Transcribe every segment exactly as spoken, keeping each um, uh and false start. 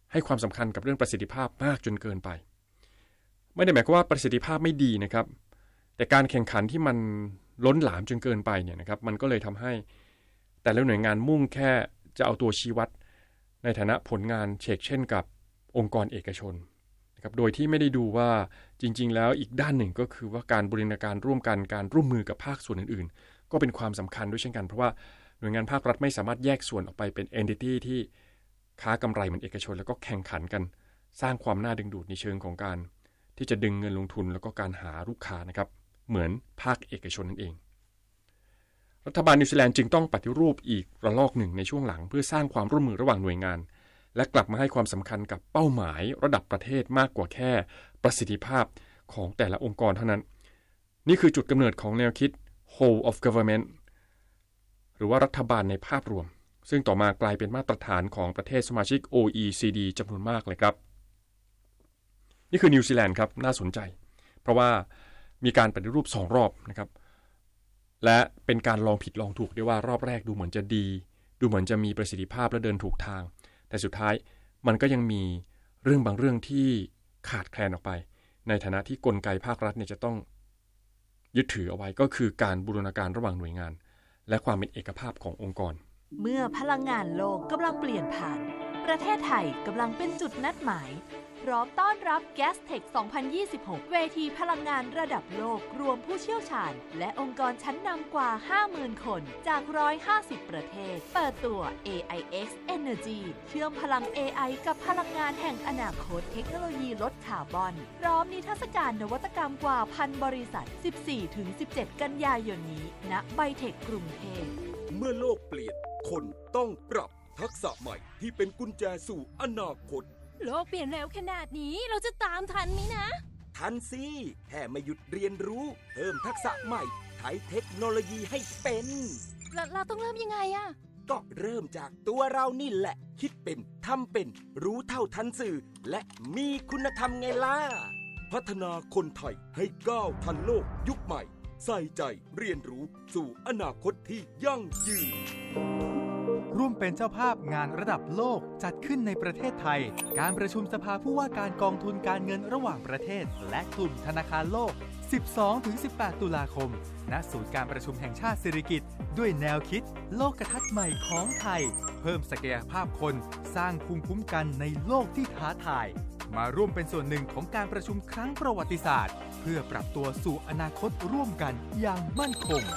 ให้ความสำคัญกับเรื่องประสิทธิภาพมากจนเกินไปไม่ได้หมายความว่าประสิทธิภาพไม่ดีนะครับแต่การแข่งขันที่มันล้นหลามจนเกินไปเนี่ยนะครับมันก็เลยทำให้แต่ละหน่วยงานมุ่งแค่จะเอาตัวชี้วัดในฐานะผลงานเชกเช่นกับองค์กรเอกชนนะครับโดยที่ไม่ได้ดูว่าจริงๆแล้วอีกด้านหนึ่งก็คือว่าการบูรณาการร่วมกันการร่วมมือกับภาคส่วนอื่นๆก็เป็นความสำคัญด้วยเช่นกันเพราะว่าหน่วยงานภาครัฐไม่สามารถแยกส่วนออกไปเป็น entity ที่ค้ากำไรเหมือนเอกชนแล้วก็แข่งขันกันสร้างความน่าดึงดูดในเชิงของการที่จะดึงเงินลงทุนแล้วก็การหาลูกค้านะครับเหมือนภาคเอกชนนั่นเองรัฐบาลนิวซีแลนด์จึงต้องปฏิรูปอีกระลอกหนึ่งในช่วงหลังเพื่อสร้างความร่วมมือระหว่างหน่วยงานและกลับมาให้ความสำคัญกับเป้าหมายระดับประเทศมากกว่าแค่ประสิทธิภาพของแต่ละองค์กรเท่านั้นนี่คือจุดกำเนิดของแนวคิด whole of government หรือว่ารัฐบาลในภาพรวมซึ่งต่อมากลายเป็นมาตรฐานของประเทศสมาชิก โอ อี ซี ดี จำนวนมากเลยครับนี่คือนิวซีแลนด์ครับน่าสนใจเพราะว่ามีการปฏิรูปสองรอบนะครับและเป็นการลองผิดลองถูกด้วยว่ารอบแรกดูเหมือนจะดีดูเหมือนจะมีประสิทธิภาพและเดินถูกทางแต่สุดท้ายมันก็ยังมีเรื่องบางเรื่องที่ขาดแคลนออกไปในฐานะที่กลไกภาครัฐเนี่ยจะต้องยึดถือเอาไว้ก็คือการบูรณาการระหว่างหน่วยงานและความเป็นเอกภาพขององค์กรเมื่อพลังงานโลกกำลังเปลี่ยนผ่านประเทศไทยกำลังเป็นจุดนัดหมายพร้อมต้อนรับ Gastech สองพันยี่สิบหก เวทีพลังงานระดับโลกรวมผู้เชี่ยวชาญและองค์กรชั้นนำกว่า ห้าหมื่น คนจากหนึ่งร้อยห้าสิบประเทศเปิดตัว เอ ไอ เอ็กซ์ Energy เชื่อมพลัง เอ ไอ กับพลังงานแห่งอนาคตเทคโนโลยีลดคาร์บอนพร้อมนิทรรศการนวัตกรรมกว่าพันบริษัท สิบสี่ถึงสิบเจ็ด กันยายนนี้ณไบเทคกรุงเทพเมื่อโลกเปลี่ยนคนต้องปรับทักษะใหม่ที่เป็นกุญแจสู่อนาคตโลกเปลี่ยนเร็วขนาดนี้เราจะตามทันไหมนะทันสิแค่ไม่หยุดเรียนรู้เพิ่มทักษะใหม่ใช้เทคโนโลยีให้เป็นเราเราต้องเริ่มยังไงอะก็เริ่มจากตัวเรานี่แหละคิดเป็นทำเป็นรู้เท่าทันสื่อและมีคุณธรรมไงล่ะพัฒนาคนไทยให้ก้าวทันโลกยุคใหม่ใส่ใจเรียนรู้สู่อนาคตที่ยั่งยืนร่วมเป็นเจ้าภาพงานระดับโลกจัดขึ้นในประเทศไทยการประชุมสภาผู้ว่าการกองทุนการเงินระหว่างประเทศและกลุ่มธนาคารโลก สิบสองถึงสิบแปด ตุลาคมณศูนย์การประชุมแห่งชาติสิริกิติ์ด้วยแนวคิดโลกทัศน์ใหม่ของไทยเพิ่มศักยภาพคนสร้างภูมิคุ้มกันในโลกที่ท้าทายมาร่วมเป็นส่วนหนึ่งของการประชุมครั้งประวัติศาสตร์เพื่อปรับตัวสู่อนาคตร่วมกันอย่างมั่นคง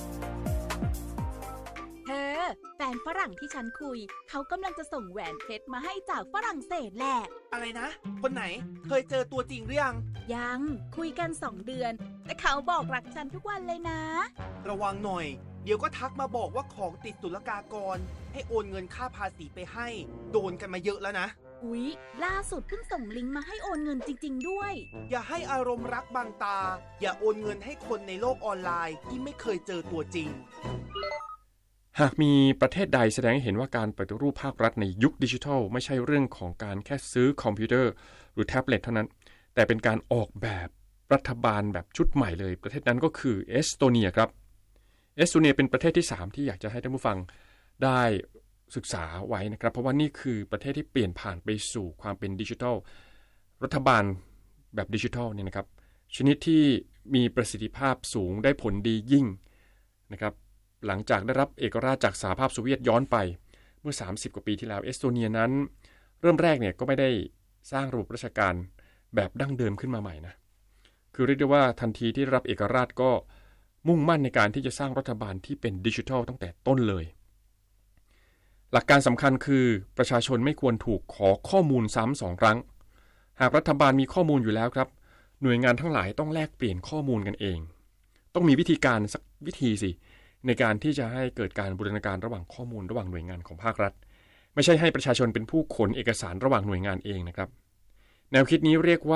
เธอแฟนฝรั่งที่ฉันคุยเขากำลังจะส่งแหวนเพชรมาให้จากฝรั่งเศสแหละอะไรนะคนไหนเคยเจอตัวจริงหรือยังยังคุยกันสองเดือนแต่เขาบอกรักฉันทุกวันเลยนะระวังหน่อยเดี๋ยวก็ทักมาบอกว่าของติดศุลกากรให้โอนเงินค่าภาษีไปให้โดนกันมาเยอะแล้วนะอุ๊ยล่าสุดเพิ่งส่งลิงก์มาให้โอนเงินจริงๆด้วยอย่าให้อารมณ์รักบังตาอย่าโอนเงินให้คนในโลกออนไลน์ที่ไม่เคยเจอตัวจริงหากมีประเทศใดแสดงให้เห็นว่าการปฏิรูปภาครัฐในยุคดิจิทัลไม่ใช่เรื่องของการแค่ซื้อคอมพิวเตอร์หรือแท็บเล็ตเท่านั้นแต่เป็นการออกแบบรัฐบาลแบบชุดใหม่เลยประเทศนั้นก็คือเอสโตเนียครับเอสโตเนียเป็นประเทศที่สามที่อยากจะให้ท่านผู้ฟังได้ศึกษาไว้นะครับเพราะว่านี่คือประเทศที่เปลี่ยนผ่านไปสู่ความเป็นดิจิทัลรัฐบาลแบบดิจิทัลเนี่ยนะครับชนิดที่มีประสิทธิภาพสูงได้ผลดียิ่งนะครับหลังจากได้รับเอกราชจากสหภาพโซเวียตย้อนไปเมื่อสามสิบกว่าปีที่แล้วเอสโตเนียนั้นเริ่มแรกเนี่ยก็ไม่ได้สร้างระบบราชการแบบดั้งเดิมขึ้นมาใหม่นะคือเรียกได้ว่าทันทีที่ได้รับเอกราชก็มุ่งมั่นในการที่จะสร้างรัฐบาลที่เป็นดิจิทัลตั้งแต่ต้นเลยหลักการสำคัญคือประชาชนไม่ควรถูกขอข้อมูลซ้ำสองครั้งหากรัฐบาลมีข้อมูลอยู่แล้วครับหน่วยงานทั้งหลายต้องแลกเปลี่ยนข้อมูลกันเองต้องมีวิธีการสักวิธีสิในการที่จะให้เกิดการบูรณาการระหว่างข้อมูลระหว่างหน่วยงานของภาครัฐไม่ใช่ให้ประชาชนเป็นผู้ขนเอกสารระหว่างหน่วยงานเองนะครับแนวคิดนี้เรียกว่า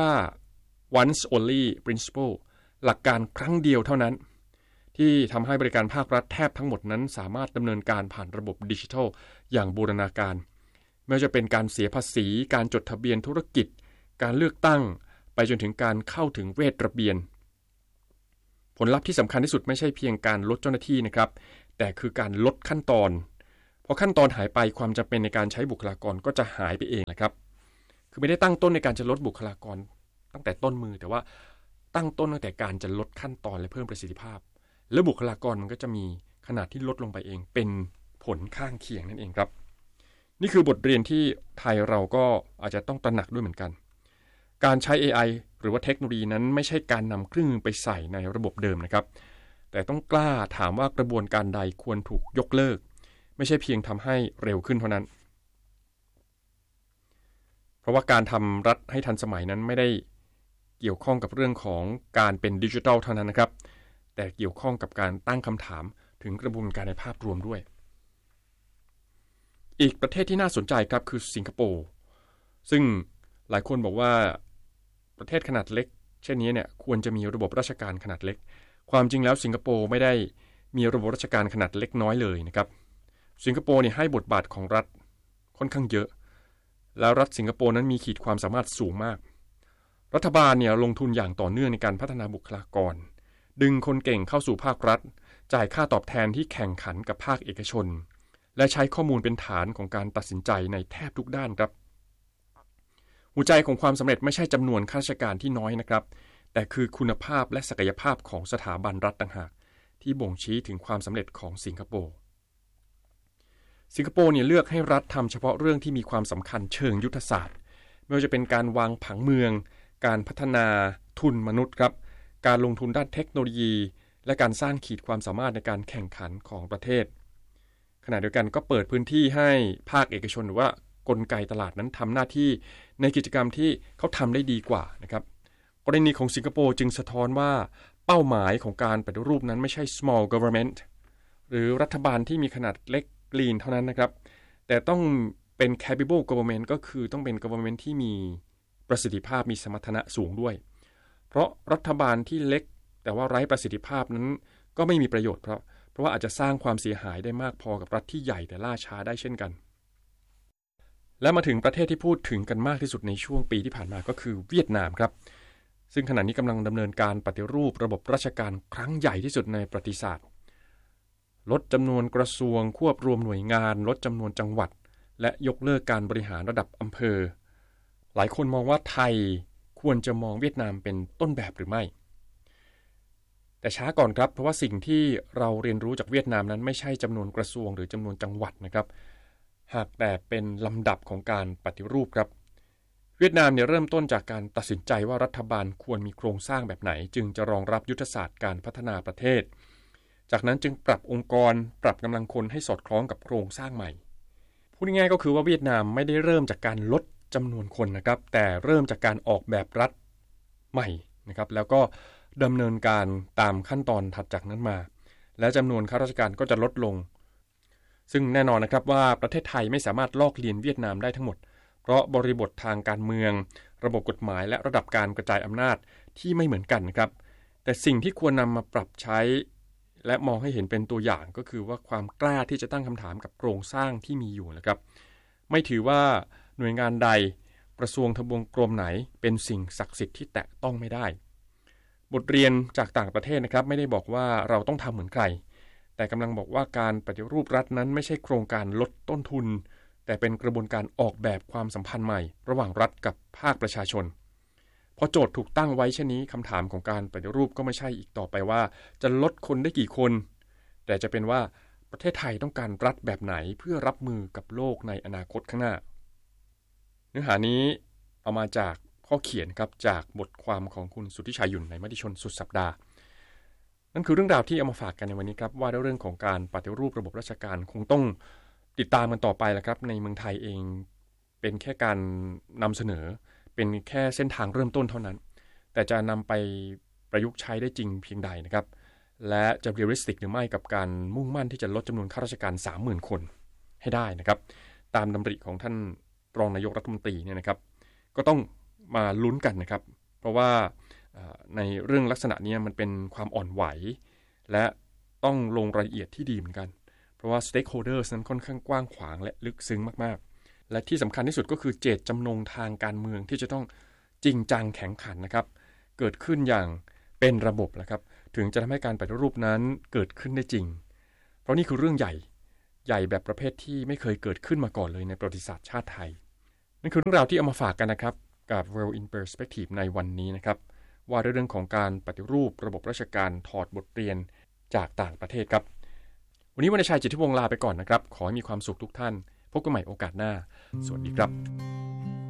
once only principle หลักการครั้งเดียวเท่านั้นที่ทำให้บริการภาครัฐแทบทั้งหมดนั้นสามารถดำเนินการผ่านระบบดิจิทัลอย่างบูรณาการไม่ว่าจะเป็นการเสียภาษีการจดทะเบียนธุรกิจการเลือกตั้งไปจนถึงการเข้าถึงเวทระเบียนผลลัพธ์ที่สำคัญที่สุดไม่ใช่เพียงการลดเจ้าหน้าที่นะครับแต่คือการลดขั้นตอนพอขั้นตอนหายไปความจำเป็นในการใช้บุคลากรก็จะหายไปเองแหละครับคือไม่ได้ตั้งต้นในการจะลดบุคลากรตั้งแต่ต้นมือแต่ว่าตั้งต้นตั้งแต่การจะลดขั้นตอนและเพิ่มประสิทธิภาพแล้วบุคลากรมันก็จะมีขนาดที่ลดลงไปเองเป็นผลข้างเคียงนั่นเองครับนี่คือบทเรียนที่ไทยเราก็อาจจะต้องตระหนักด้วยเหมือนกันการใช้ เอ ไอ หรือว่าเทคโนโลยีนั้นไม่ใช่การนำเครื่องมือไปใส่ในระบบเดิมนะครับแต่ต้องกล้าถามว่ากระบวนการใดควรถูกยกเลิกไม่ใช่เพียงทำให้เร็วขึ้นเท่านั้นเพราะว่าการทำรัฐให้ทันสมัยนั้นไม่ได้เกี่ยวข้องกับเรื่องของการเป็นดิจิทัลเท่านั้นนะครับแต่เกี่ยวข้องกับการตั้งคำถามถึงกระบวนการในภาพรวมด้วยอีกประเทศที่น่าสนใจครับคือสิงคโปร์ซึ่งหลายคนบอกว่าประเทศขนาดเล็กเช่นนี้เนี่ยควรจะมีระบบราชการขนาดเล็กความจริงแล้วสิงคโปร์ไม่ได้มีระบบราชการขนาดเล็กน้อยเลยนะครับสิงคโปร์เนี่ยให้บทบาทของรัฐค่อนข้างเยอะแล้วรัฐสิงคโปร์นั้นมีขีดความสามารถสูงมากรัฐบาลเนี่ยลงทุนอย่างต่อเนื่องในการพัฒนาบุคลากรดึงคนเก่งเข้าสู่ภาครัฐจ่ายค่าตอบแทนที่แข่งขันกับภาคเอกชนและใช้ข้อมูลเป็นฐานของการตัดสินใจในแทบทุกด้านครับหัวใจของความสำเร็จไม่ใช่จำนวนข้าราชการที่น้อยนะครับแต่คือคุณภาพและศักยภาพของสถาบันรัฐต่างหากที่บ่งชี้ถึงความสำเร็จของสิงคโปร์สิงคโปร์เนี่ยเลือกให้รัฐทำเฉพาะเรื่องที่มีความสำคัญเชิงยุทธศาสตร์ไม่ว่าจะเป็นการวางผังเมืองการพัฒนาทุนมนุษย์ครับการลงทุนด้านเทคโนโลยีและการสร้างขีดความสามารถในการแข่งขันของประเทศขณะเดียวกันก็เปิดพื้นที่ให้ภาคเอกชนหรือว่ากลไกตลาดนั้นทำหน้าที่ในกิจกรรมที่เขาทำได้ดีกว่านะครับกรณีของสิงคโปร์จึงสะท้อนว่าเป้าหมายของการปฏิรูปนั้นไม่ใช่ small government หรือรัฐบาลที่มีขนาดเล็ก lean เท่านั้นนะครับแต่ต้องเป็น capable government ก็คือต้องเป็น government ที่มีประสิทธิภาพมีสมรรถนะสูงด้วยเพราะรัฐบาลที่เล็กแต่ว่าไร้ประสิทธิภาพนั้นก็ไม่มีประโยชน์เพราะเพราะว่าอาจจะสร้างความเสียหายได้มากพอกับรัฐที่ใหญ่แต่ล่าช้าได้เช่นกันและมาถึงประเทศที่พูดถึงกันมากที่สุดในช่วงปีที่ผ่านมาก็คือเวียดนามครับซึ่งขณะนี้กำลังดำเนินการปฏิรูประบบราชการครั้งใหญ่ที่สุดในประวัติศาสตร์ลดจำนวนกระทรวงควบรวมหน่วยงานลดจำนวนจังหวัดและยกเลิกการบริหารระดับอำเภอหลายคนมองว่าไทยควรจะมองเวียดนามเป็นต้นแบบหรือไม่แต่ช้าก่อนครับเพราะว่าสิ่งที่เราเรียนรู้จากเวียดนามนั้นไม่ใช่จำนวนกระทรวงหรือจำนวนจังหวัดนะครับหากแต่เป็นลำดับของการปฏิรูปครับเวียดนามเนี่ยเริ่มต้นจากการตัดสินใจว่ารัฐบาลควรมีโครงสร้างแบบไหนจึงจะรองรับยุทธศาสตร์การพัฒนาประเทศจากนั้นจึงปรับองค์กรปรับกำลังคนให้สอดคล้องกับโครงสร้างใหม่พูดง่ายๆก็คือว่าเวียดนามไม่ได้เริ่มจากการลดจำนวนคนนะครับแต่เริ่มจากการออกแบบรัฐใหม่นะครับแล้วก็ดำเนินการตามขั้นตอนถัดจากนั้นมาและจำนวนข้าราชการก็จะลดลงซึ่งแน่นอนนะครับว่าประเทศไทยไม่สามารถลอกเลียนเวียดนามได้ทั้งหมดเพราะบริบททางการเมืองระบบกฎหมายและระดับการกระจายอำนาจที่ไม่เหมือนกันนะครับแต่สิ่งที่ควรนำมาปรับใช้และมองให้เห็นเป็นตัวอย่างก็คือว่าความกล้าที่จะตั้งคำถามกับโครงสร้างที่มีอยู่นะครับไม่ถือว่าหน่วยงานใดกระทรวงทบวงกรมไหนเป็นสิ่งศักดิ์สิทธิ์ที่แตะต้องไม่ได้บทเรียนจากต่างประเทศนะครับไม่ได้บอกว่าเราต้องทำเหมือนใครแต่กำลังบอกว่าการปฏิรูปรัฐนั้นไม่ใช่โครงการลดต้นทุนแต่เป็นกระบวนการออกแบบความสัมพันธ์ใหม่ระหว่างรัฐกับภาคประชาชนพอโจทย์ถูกตั้งไว้เช่นนี้คำถามของการปฏิรูปก็ไม่ใช่อีกต่อไปว่าจะลดคนได้กี่คนแต่จะเป็นว่าประเทศไทยต้องการรัฐแบบไหนเพื่อรับมือกับโลกในอนาคตข้างหน้าเนื้อหานี้เอามาจากข้อเขียนครับจากบทความของคุณสุทธิชัยหยุ่นในมติชนสุดสัปดาห์นั่นคือเรื่องราวที่เอามาฝากกันในวันนี้ครับว่าเรื่องของการปฏิรูประบบราชการคงต้องติดตามกันต่อไปแหละครับในเมืองไทยเองเป็นแค่การนำเสนอเป็นแค่เส้นทางเริ่มต้นเท่านั้นแต่จะนำไปประยุกต์ใช้ได้จริงเพียงใดนะครับและจะเรียลลิสติกหรือไม่กับการมุ่งมั่นที่จะลดจำนวนข้าราชการ สามหมื่น คนให้ได้นะครับตามดำริของท่านรองนายกรัฐมนตรีเนี่ยนะครับก็ต้องมาลุ้นกันนะครับเพราะว่าในเรื่องลักษณะนี้มันเป็นความอ่อนไหวและต้องลงรายละเอียดที่ดีเหมือนกันเพราะว่า stakeholders นั้นค่อนข้างกว้างขวางและลึกซึ้งมากๆและที่สำคัญที่สุดก็คือเจตจำนงทางการเมืองที่จะต้องจริงจังแข็งขันนะครับเกิดขึ้นอย่างเป็นระบบนะครับถึงจะทำให้การปฏิรูปนั้นเกิดขึ้นได้จริงเพราะนี่คือเรื่องใหญ่ใหญ่แบบประเภทที่ไม่เคยเกิดขึ้นมาก่อนเลยในประวัติศาสตร์ชาติไทยนั่นคือเรื่องราวที่เอามาฝากกันนะครับกับ World in Perspective ในวันนี้นะครับว่าเรื่องของการปฏิรูประบบราชการถอดบทเรียนจากต่างประเทศครับวันนี้วรรณชัย จิตติวงศ์ลาไปก่อนนะครับขอให้มีความสุขทุกท่านพบกันใหม่โอกาสหน้าสวัสดีครับ